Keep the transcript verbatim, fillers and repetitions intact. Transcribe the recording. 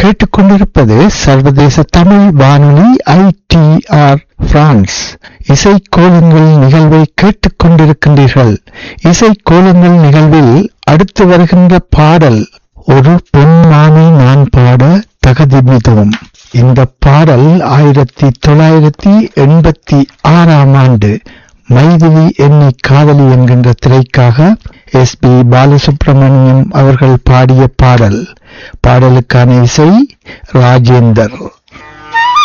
கேட்டுக்கொண்டிருப்பது சர்வதேச தமிழ் வானொலி ஐ டி ஆர் பிரான்ஸ். இசை கோலங்கள் நிகழ்வை கேட்டுக்கொண்டிருக்கின்றீர்கள். இசை கோலங்கள் நிகழ்வில் அடுத்து வருகின்ற பாடல் ஒரு பெண்மானை நான் பாட தகதிமிதவும். இந்த பாடல் ஆயிரத்தி தொள்ளாயிரத்தி எண்பத்தி ஆறாம் ஆண்டு மைதிலி என்னை காதலி என்கின்ற திரைக்காக எஸ் பி பாலசுப்ரமணியம் அவர்கள் பாடிய பாடல். பாடலுக்கான இசை ராஜேந்தர்.